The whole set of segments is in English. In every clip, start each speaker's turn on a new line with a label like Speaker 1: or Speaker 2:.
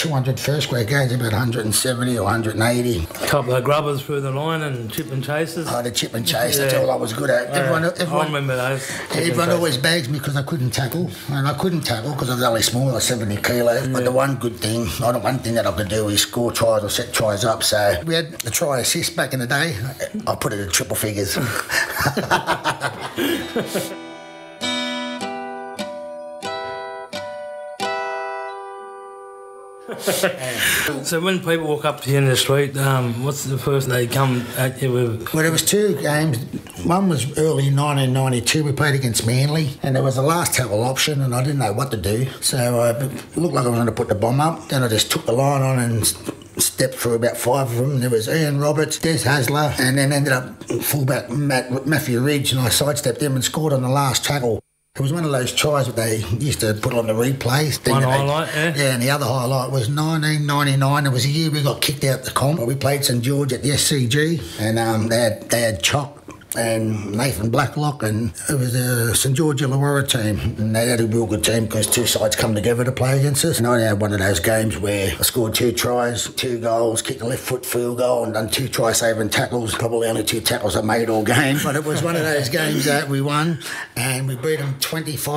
Speaker 1: 200 first grade games, about 170 or 180.
Speaker 2: A couple of grubbers through the line and chip and chases.
Speaker 1: Oh, the chip and chase, that's all I was good at. Everyone,
Speaker 2: I remember those.
Speaker 1: Everyone always bags me because I couldn't tackle. And I couldn't tackle because I was only small, I was 70 kilos. But the one thing that I could do is score tries or set tries up. So we had the try assist back in the day. I put it in triple figures.
Speaker 2: So when people walk up to you in the street, what's the first they come at you with?
Speaker 1: Well, there was two games. One was early 1992. We played against Manly, and there was a last tackle option, and I didn't know what to do. So it looked like I was going to put the bomb up. Then I just took the line on and stepped through about 5 of them. There was Ian Roberts, Des Hasler, and then ended up fullback Matthew Ridge, and I sidestepped him and scored on the last tackle. It was one of those tries that they used to put on the replays.
Speaker 2: One highlight, yeah?
Speaker 1: Yeah, and the other highlight was 1999. It was a year we got kicked out the comp. We played St George at the SCG, and they had Chock and Nathan Blacklock, and it was the St George Illawarra team, and they had a real good team because two sides come together to play against us. And I had one of those games where I scored 2 tries, 2 goals, kicked a left foot field goal, and done 2 try-saving tackles. Probably only 2 tackles I made all game, but it was one of those games that we won, and we beat them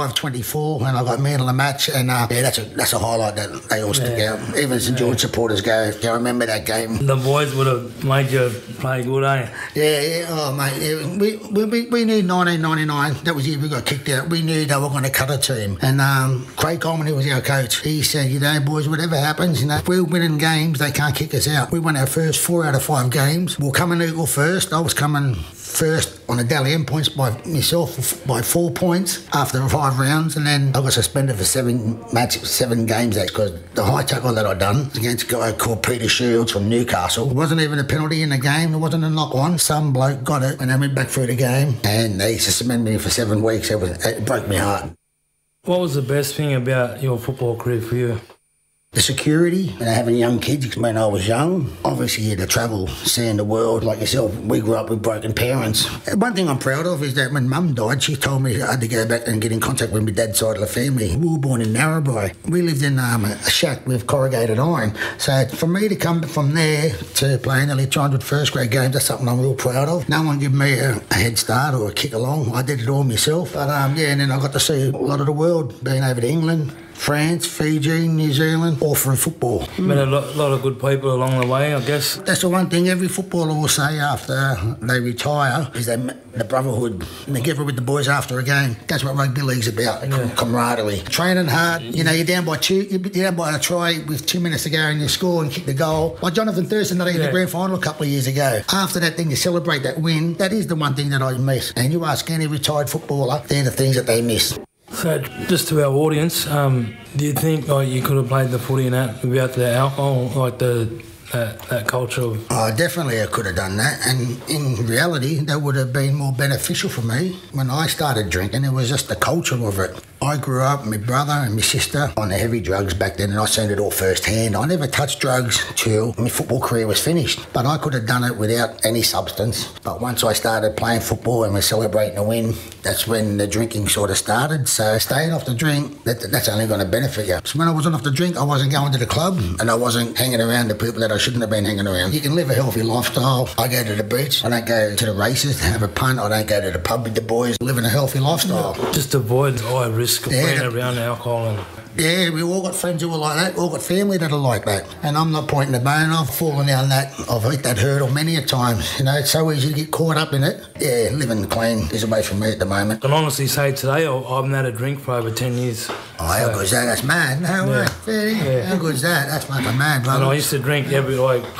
Speaker 1: 25-24, and I got man of the match. And that's a highlight that they all stick out. Even St George supporters go, "Do you remember that game?"
Speaker 2: The boys would have made you play good, eh?
Speaker 1: Yeah. Oh, mate. We knew 1999, that was the year we got kicked out. We knew they were going to cut a team. And Craig Coleman, who was our coach, he said, boys, whatever happens, if we're winning games, they can't kick us out. We won our first 4 out of 5 games. We'll come and equal first. I was coming first on the Dally M points by myself by 4 points after 5 rounds, and then I got suspended for 7 games because the high tackle that I done against a guy called Peter Shields from Newcastle. It wasn't even a penalty in the game. It wasn't a knock-on. Some bloke got it, and then went back through the game, and they suspended me for 7 weeks. It broke my heart.
Speaker 2: What was the best thing about your football career for you?
Speaker 1: The security and having young kids when I was young. Obviously, you had to travel, seeing the world like yourself. We grew up with broken parents. One thing I'm proud of is that when Mum died, she told me I had to go back and get in contact with my dad's side of the family. We were born in Narrabri. We lived in a shack with corrugated iron. So for me to come from there to playing nearly 200 first grade games, that's something I'm real proud of. No one gave me a head start or a kick along. I did it all myself. But and then I got to see a lot of the world, being over to England, France, Fiji, New Zealand, all through football.
Speaker 2: Met a lot of good people along the way, I guess.
Speaker 1: That's the one thing every footballer will say after they retire, is the brotherhood and together with the boys after a game. That's what rugby league's about, camaraderie. Training hard, you're down by a try with 2 minutes to go and you score and kick the goal. Like Jonathan Thurston, that in the grand final a couple of years ago. After that, then you celebrate that win. That is the one thing that I miss. And you ask any retired footballer, they're the things that they miss.
Speaker 2: So, just to our audience, do you think you could have played the footy and that without the alcohol, like that culture of...
Speaker 1: Definitely I could have done that, and in reality that would have been more beneficial for me. When I started drinking, it was just the culture of it. I grew up, my brother and my sister, on the heavy drugs back then, and I seen it all firsthand. I never touched drugs till my football career was finished, but I could have done it without any substance. But once I started playing football and we're celebrating a win, that's when the drinking sort of started. So staying off the drink, that's only going to benefit you. So when I wasn't off the drink, I wasn't going to the club, and I wasn't hanging around the people that I shouldn't have been hanging around. You can live a healthy lifestyle. I go to the beach, I don't go to the races, have a punt, I don't go to the pub with the boys, living a healthy lifestyle.
Speaker 2: Just avoid high risk of being around alcohol.
Speaker 1: Yeah, we all got friends who are like that, all got family that are like that. And I'm not pointing the bone, I've fallen down that, I've hit that hurdle many a times. It's so easy to get caught up in it. Yeah, living clean is away from me at the moment.
Speaker 2: I can honestly say today I haven't had a drink for over 10 years.
Speaker 1: Oh, how good's that? That's mad. No way. How good's that? That's fucking mad, brother.
Speaker 2: And I used to drink every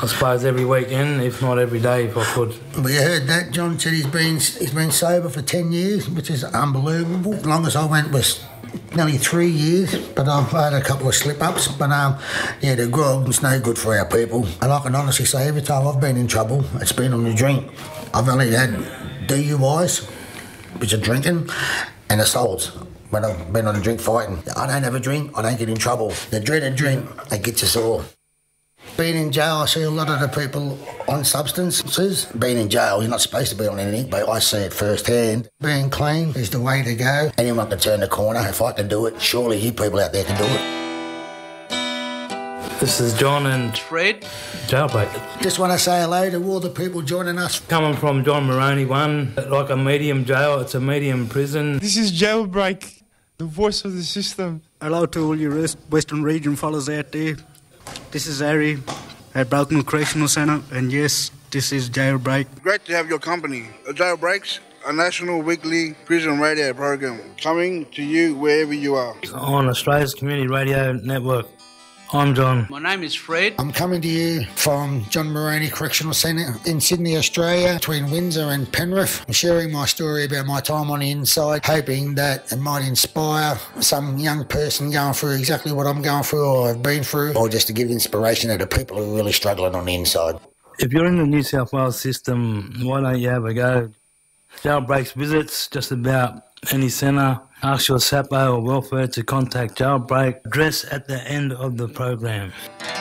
Speaker 2: weekend, if not every day if I could.
Speaker 1: Well, you heard that? John said he's been sober for 10 years, which is unbelievable. The longest I went was nearly 3 years, but I've had a couple of slip-ups. But the grog's no good for our people. And I can honestly say every time I've been in trouble, it's been on the drink. I've only had DUIs, which are drinking, and assaults. When I've been on a drink fighting, I don't have a drink, I don't get in trouble. The dreaded drink, that gets us all. Being in jail, I see a lot of the people on substances. Being in jail, you're not supposed to be on anything, but I see it firsthand. Being clean is the way to go. Anyone can turn the corner. If I can do it, surely you people out there can do it.
Speaker 2: This is John and
Speaker 3: Fred.
Speaker 2: Jailbreak.
Speaker 1: Just want to say hello to all the people joining us.
Speaker 2: Coming from John Moroney 1, like a medium jail, it's a medium prison.
Speaker 4: This is Jailbreak, the voice of the system.
Speaker 5: Hello to all your Western region fellas out there. This is Harry at Broken Correctional Centre, and yes, this is Jailbreak.
Speaker 6: Great to have your company. Jailbreaks, a national weekly prison radio program coming to you wherever you are.
Speaker 2: On Australia's Community Radio Network. I'm John.
Speaker 3: My name is Fred.
Speaker 1: I'm coming to you from John Moroney Correctional Centre in Sydney, Australia, between Windsor and Penrith. I'm sharing my story about my time on the inside, hoping that it might inspire some young person going through exactly what I'm going through or have been through, or just to give inspiration to the people who are really struggling on the inside.
Speaker 2: If you're in the New South Wales system, why don't you have a go? Jailbreaks visits just about any centre. Ask your SAPO or welfare to contact Jailbreak. Address at the end of the program.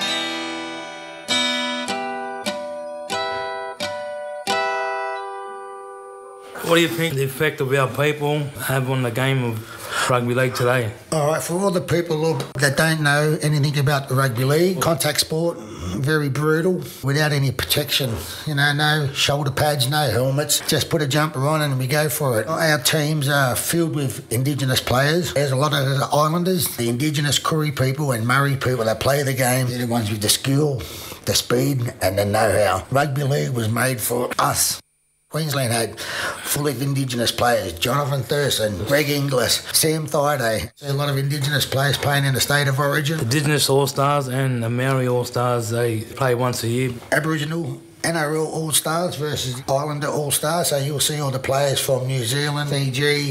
Speaker 2: What do you think the effect of our people have on the game of rugby league today?
Speaker 1: All right, for all the people that don't know anything about the rugby league, contact sport, very brutal, without any protection. You know, no shoulder pads, no helmets. Just put a jumper on and we go for it. Our teams are filled with Indigenous players. There's a lot of the Islanders, the Indigenous Koori people and Murri people that play the game. They're the ones with the skill, the speed and the know-how. Rugby league was made for us. Queensland had full of Indigenous players. Jonathan Thurston, Greg Inglis, Sam Thaiday. A lot of Indigenous players playing in the state of origin.
Speaker 2: Indigenous All-Stars and the Maori All-Stars, they play once a year.
Speaker 1: Aboriginal NRL All-Stars versus Islander All-Stars. So you'll see all the players from New Zealand, Fiji,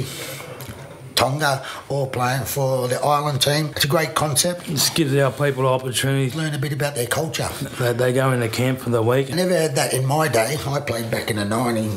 Speaker 1: Tonga, all playing for the island team. It's a great concept.
Speaker 2: This gives our people the opportunity to
Speaker 1: learn a bit about their culture.
Speaker 2: They go into camp for the week.
Speaker 1: I never had that in my day. I played back in the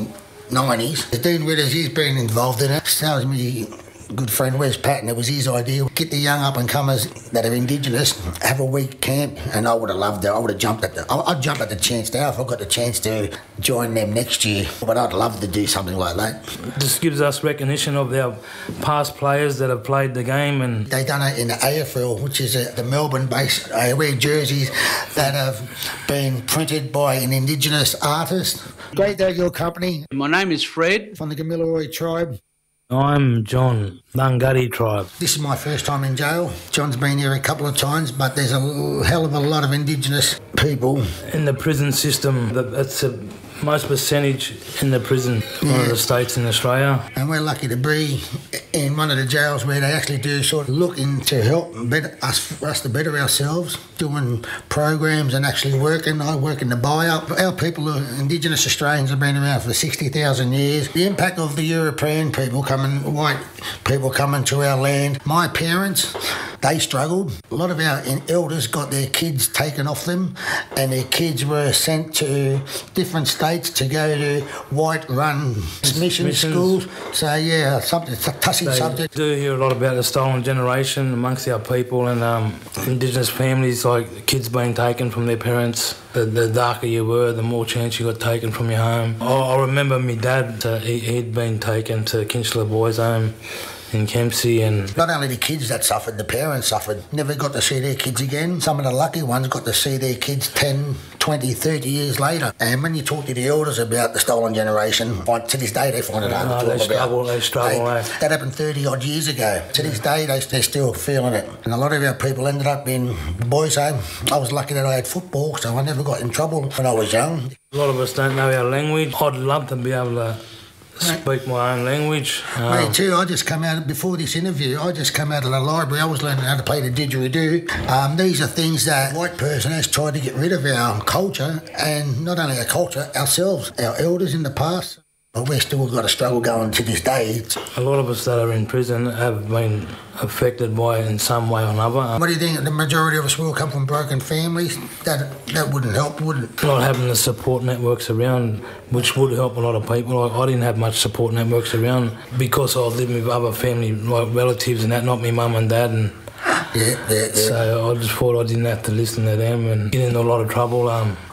Speaker 1: 1990s. Dean Witters, he's been involved in it. So was me good friend Wes Patton. It was his idea. Get the young up-and-comers that are Indigenous, have a week camp, and I would have loved it. I would have jumped at I'd jump at the chance now if I got the chance to join them next year. But I'd love to do something like that.
Speaker 2: This gives us recognition of our past players that have played the game. And
Speaker 1: they done it in the AFL, which is the Melbourne-based. They wear jerseys that have been printed by an Indigenous artist. Great to have your company.
Speaker 3: My name is Fred.
Speaker 1: From the Gamilaroi tribe.
Speaker 2: I'm John, Ngungurri tribe.
Speaker 1: This is my first time in jail. John's been here a couple of times, but there's a hell of a lot of Indigenous people.
Speaker 2: In the prison system, that's the most percentage in the prison, one of the states in Australia.
Speaker 1: And we're lucky to be in one of the jails where they actually do sort of look into help us to better ourselves, doing programs and actually working. I work in the buy-up. Our people, Indigenous Australians, have been around for 60,000 years. The impact of the European people white people coming to our land. My parents, they struggled. A lot of our elders got their kids taken off them and their kids were sent to different states to go to white-run mission schools. So, yeah, it's a touchy subject.
Speaker 2: We do hear a lot about the stolen generation amongst our people and Indigenous families, like kids being taken from their parents. The darker you were, the more chance you got taken from your home. I remember my dad, he'd been taken to Kinchler Boys Home in Kempsey. And
Speaker 1: not only the kids that suffered, the parents suffered. Never got to see their kids again. Some of the lucky ones got to see their kids 10, 20, 30 years later. And when you talk to the elders about the stolen generation, to this day they find it hard to talk about.
Speaker 2: They struggle.
Speaker 1: That happened 30 odd years ago. To this day they're still feeling it. And a lot of our people ended up in boys' home. I was lucky that I had football, so I never got in trouble when I was young.
Speaker 2: A lot of us don't know our language. I'd love to be able to speak my own language.
Speaker 1: Me too. I just come out, before this interview, I just come out of the library. I was learning how to play the didgeridoo. These are things that white person has tried to get rid of our culture, and not only our culture, ourselves, our elders in the past. But we've still got a struggle going to this day.
Speaker 2: A lot of us that are in prison have been affected by it in some way or another.
Speaker 1: What do you think? The majority of us will come from broken families. That wouldn't help, would it?
Speaker 2: Not having the support networks around, which would help a lot of people. I didn't have much support networks around because I was living with other family, like relatives and that, not my mum and dad. And
Speaker 1: yeah.
Speaker 2: So I just thought I didn't have to listen to them and get into a lot of trouble.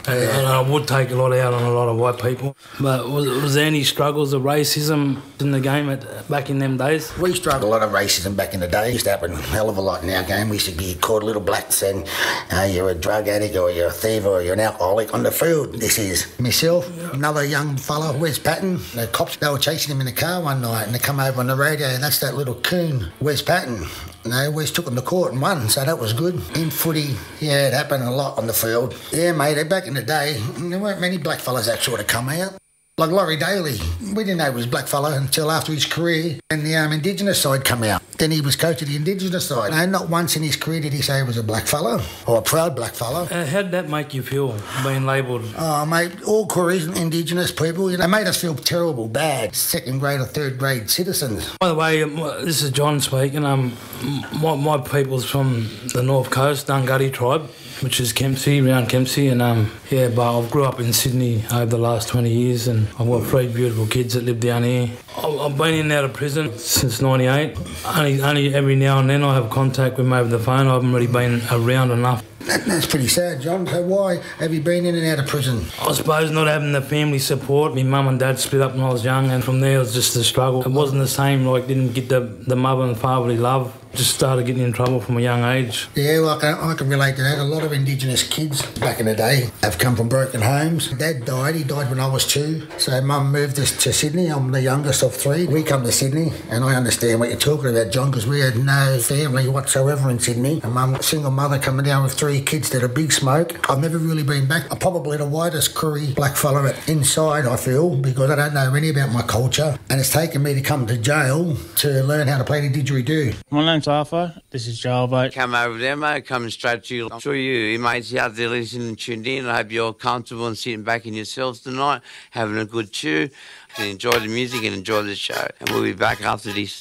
Speaker 2: And I would take a lot out on a lot of white people. But was there any struggles of racism in the game back in them days?
Speaker 1: We struggled a lot of racism back in the day. It used to happen a hell of a lot in our game. We used to get called little blacks and you're a drug addict or you're a thief or you're an alcoholic on the field. This is myself, another young fella, Wes Patton. The cops, they were chasing him in the car one night and they come over on the radio and that's that little coon, Wes Patton. Wes took him to court and won, so that was good. In footy, yeah, it happened a lot on the field. Yeah, mate, back in the day, there weren't many black fellas that sort of come out. Like Laurie Daly, we didn't know he was a black fella until after his career and the Indigenous side come out. Then he was coach of the Indigenous side. No, not once in his career did he say he was a black fella or a proud black fella.
Speaker 2: How did that make you feel, being labelled?
Speaker 1: Oh, mate, all Korean Indigenous people, they made us feel terrible, bad, second grade or third grade citizens.
Speaker 2: By the way, this is John speaking. My people's from the North Coast, Dunghutti tribe, which is Kempsey, around Kempsey, and but I grew up in Sydney over the last 20 years and I've got 3 beautiful kids that live down here. I've been in and out of prison since 98. Only every now and then I have contact with them over the phone. I haven't really been around enough.
Speaker 1: That's pretty sad, John. So why have you been in and out of prison?
Speaker 2: I suppose not having the family support. My mum and dad split up when I was young and from there it was just a struggle. It wasn't the same, didn't get the mother and fatherly love. Just started getting in trouble from a young age.
Speaker 1: Yeah, I can relate to that. A lot of Indigenous kids back in the day have come from broken homes. Dad died. He died when I was 2. So Mum moved us to Sydney. I'm the youngest of 3. We come to Sydney, and I understand what you're talking about, John, because we had no family whatsoever in Sydney. And Mum, single mother, coming down with 3 kids that are big smoke. I've never really been back. I'm probably the whitest Koori black fella inside, I feel, because I don't know any about my culture. And it's taken me to come to jail to learn how to play the didgeridoo.
Speaker 7: My name's Arthur. This is Joel, mate.
Speaker 3: Come over there, mate. Coming straight to you. I'm sure you mates out there listening and tuned in. I hope you're comfortable and sitting back in yourselves tonight, having a good chew, and enjoy the music and enjoy the show. And we'll be back after this.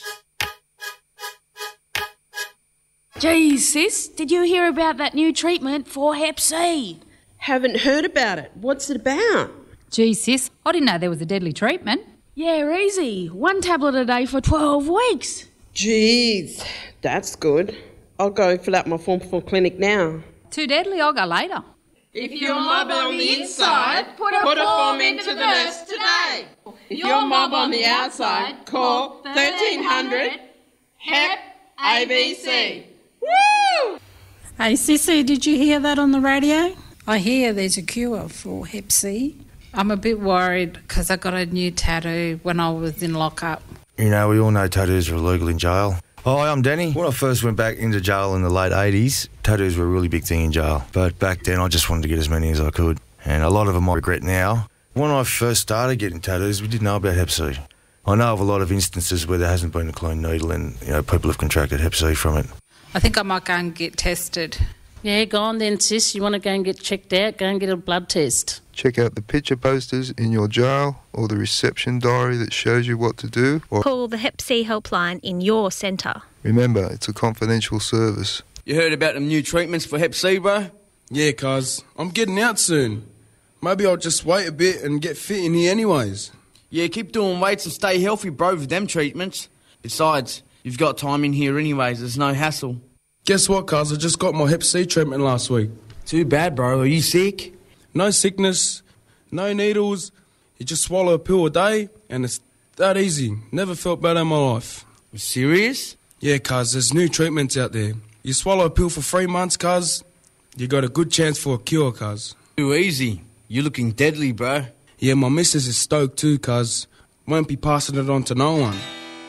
Speaker 8: Geez, sis, did you hear about that new treatment for Hep C?
Speaker 9: Haven't heard about it. What's it about?
Speaker 10: Gee, sis, I didn't know there was a deadly treatment.
Speaker 8: Yeah, easy. 1 tablet a day for 12 weeks.
Speaker 9: Jeez, that's good. I'll go fill out my form for clinic now.
Speaker 10: Too deadly, I'll go later.
Speaker 9: If you're mob on the inside, put a form into the nurse today. If you're mob on the outside, call 1300 HEP ABC. Woo!
Speaker 11: Hey, Sissy, did you hear that on the radio? I hear there's a cure for Hep C.
Speaker 10: I'm a bit worried because I got a new tattoo when I was in lockup.
Speaker 12: You know, we all know tattoos are illegal in jail. Hi, I'm Danny. When I first went back into jail in the late 80s, tattoos were a really big thing in jail. But back then, I just wanted to get as many as I could. And a lot of them I regret now. When I first started getting tattoos, we didn't know about Hep C. I know of a lot of instances where there hasn't been a clean needle and, people have contracted Hep C from it.
Speaker 10: I think I might go and get tested.
Speaker 13: Yeah, go on then, sis. You want to go and get checked out, go and get a blood test.
Speaker 14: Check out the picture posters in your jail or the reception diary that shows you what to do. Or
Speaker 15: call the Hep C helpline in your centre.
Speaker 14: Remember, it's a confidential service.
Speaker 16: You heard about the new treatments for Hep C, bro?
Speaker 17: Yeah, cuz. I'm getting out soon. Maybe I'll just wait a bit and get fit in here anyways.
Speaker 16: Yeah, keep doing weights and stay healthy, bro, with them treatments. Besides, you've got time in here anyways. There's no hassle.
Speaker 17: Guess what, cuz? I just got my Hep C treatment last week.
Speaker 16: Too bad, bro. Are you sick?
Speaker 17: No sickness, no needles. You just swallow a pill a day and it's that easy. Never felt better in my life.
Speaker 16: You serious?
Speaker 17: Yeah, cuz. There's new treatments out there. You swallow a pill for 3 months, cuz. You got a good chance for a cure, cuz.
Speaker 16: Too easy. You're looking deadly, bro.
Speaker 17: Yeah, my missus is stoked too, cuz. Won't be passing it on to no one.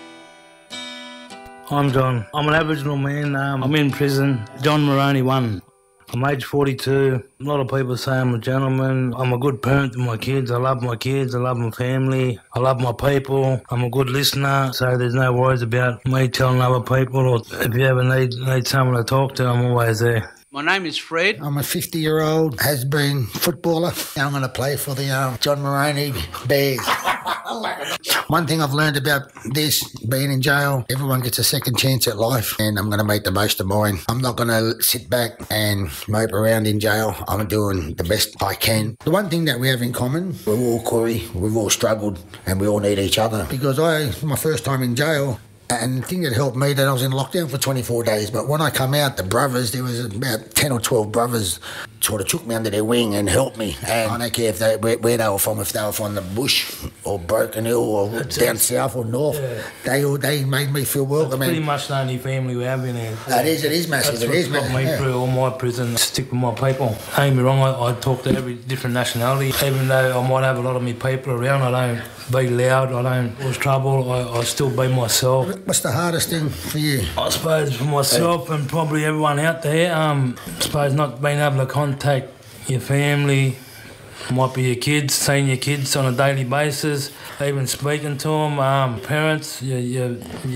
Speaker 2: I'm John. I'm an Aboriginal man. I'm in prison. John Moroney 1. I'm age 42. A lot of people say I'm a gentleman. I'm a good parent to my kids. I love my kids. I love my family. I love my people. I'm a good listener, so there's no worries about me telling other people. Or if you ever need someone to talk to, I'm always there.
Speaker 3: My name is Fred.
Speaker 1: I'm a 50-year-old, has-been footballer. I'm going to play for the John Moroney Bears. One thing I've learned about this, being in jail, everyone gets a second chance at life, and I'm going to make the most of mine. I'm not going to sit back and mope around in jail. I'm doing the best I can. The one thing that we have in common, we're all Koori, we've all struggled, and we all need each other. Because my first time in jail, And the thing that helped me, that I was in lockdown for 24 days, but when I come out, the brothers, there was about 10 or 12 brothers, sort of took me under their wing and helped me. And I don't care if where they were from, if they were from the bush or Broken Hill or down south or north, they made me feel welcome.
Speaker 2: It's pretty much the only family we have in here.
Speaker 1: It is massive.
Speaker 2: That's what got me through all my prison. Stick with my people. Don't get me wrong, I talk to every different nationality. Even though I might have a lot of my people around, I don't be loud, I don't cause trouble, I still be myself.
Speaker 1: What's the hardest thing for you?
Speaker 2: I suppose for myself and probably everyone out there, I suppose not being able to contact your family, might be your kids, seeing your kids on a daily basis, even speaking to them, parents, your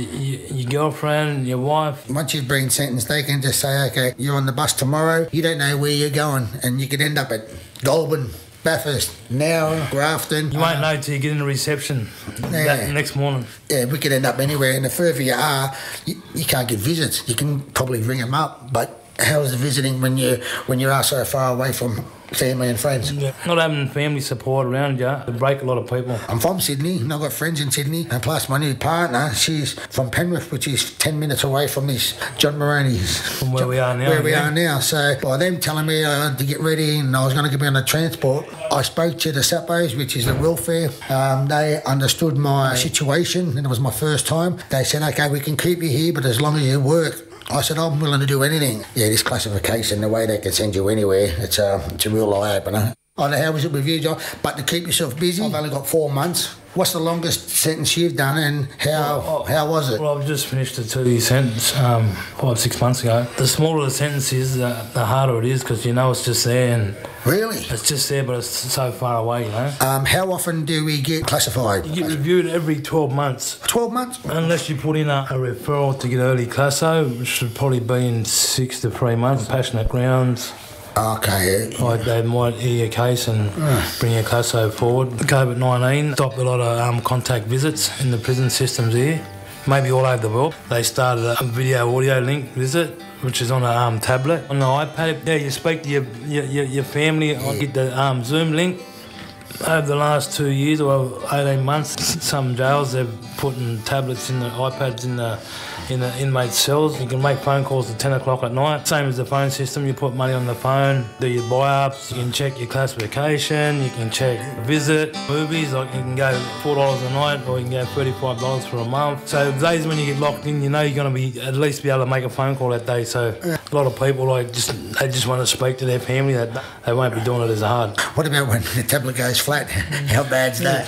Speaker 2: girlfriend, your wife.
Speaker 1: Once you've been sentenced, they can just say, okay, you're on the bus tomorrow, you don't know where you're going, and you could end up at Goulburn, Bathurst, Nowra, Grafton.
Speaker 2: You won't know till you get in the reception that next morning.
Speaker 1: Yeah, we could end up anywhere, and the further you are, you can't get visits. You can probably ring them up, but how's the visiting when you are so far away from family and friends?
Speaker 2: Yeah. Not having family support around you, it break a lot of people.
Speaker 1: I'm from Sydney, and I've got friends in Sydney, and plus my new partner, she's from Penrith, which is 10 minutes away from this John Moroney's.
Speaker 2: From where we are now.
Speaker 1: So by them telling me I had to get ready and I was going to get on the transport, I spoke to the SAPOs, which is the welfare. They understood my situation, and it was my first time. They said, okay, we can keep you here, but as long as you work. I said, I'm willing to do anything. Yeah, this classification, the way they can send you anywhere, it's a real eye-opener. I don't know, how was it with you, John? But to keep yourself busy, I've only got 4 months. What's the longest sentence you've done, and how was it?
Speaker 2: Well, I've just finished a 2-year sentence 5-6 months ago. The smaller the sentence is, the harder it is, because you know it's just there. And
Speaker 1: really?
Speaker 2: It's just there, but it's so far away, you know.
Speaker 1: How often do we get classified?
Speaker 2: You get reviewed every 12 months.
Speaker 1: 12 months?
Speaker 2: Unless you put in a referral to get early classo, which should probably be in 6 to 3 months. Passionate grounds.
Speaker 1: Okay.
Speaker 2: Like they might hear your case and bring your classo forward. COVID-19 stopped a lot of contact visits in the prison systems here, maybe all over the world. They started a video audio link visit, which is on a tablet. On the iPad, you speak to your family, get the Zoom link. Over the last 2 years or 18 months, some jails they've put in tablets in the iPads in the inmate cells. You can make phone calls at 10 o'clock at night. Same as the phone system, you put money on the phone, do your buy-ups, you can check your classification, you can check visit, movies, like you can go $4 a night or you can go $35 for a month. So days when you get locked in, you know you're going to be at least be able to make a phone call that day. So a lot of people they just want to speak to their family, that they won't be doing it as hard.
Speaker 1: What about when the tablet goes flat? How bad's that?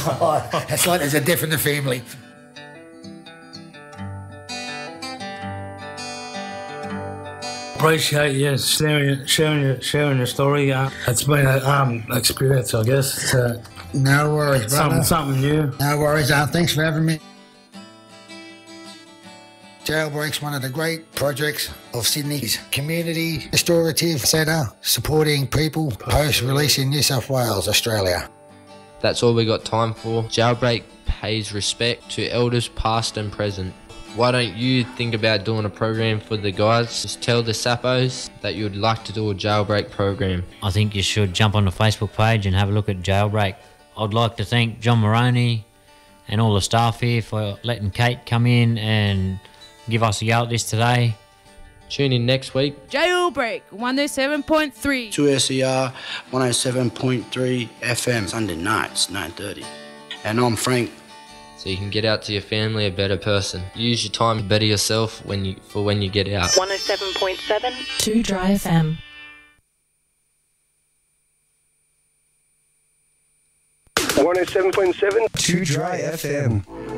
Speaker 1: It's like there's a death in the family.
Speaker 2: Appreciate you sharing your story. It's been an experience, I guess.
Speaker 1: No worries, brother.
Speaker 2: Something new.
Speaker 1: No worries. Thanks for having me. Jailbreak's one of the great projects of Sydney's community restorative centre, supporting people post-release in New South Wales, Australia.
Speaker 18: That's all we got time for. Jailbreak pays respect to elders past and present. Why don't you think about doing a program for the guys? Just tell the Sappos that you'd like to do a Jailbreak program.
Speaker 19: I think you should jump on the Facebook page and have a look at Jailbreak. I'd like to thank John Moroney and all the staff here for letting Kate come in and give us a go at this today.
Speaker 18: Tune in next week.
Speaker 8: Jailbreak 107.3.
Speaker 20: 2SER 107.3 FM, Sunday nights, 9:30. And I'm Frank.
Speaker 18: So you can get out to your family a better person. Use your time to better yourself when you get out.
Speaker 15: 107.7
Speaker 21: 2 Dry FM.
Speaker 22: 107.7
Speaker 23: 2 Dry FM.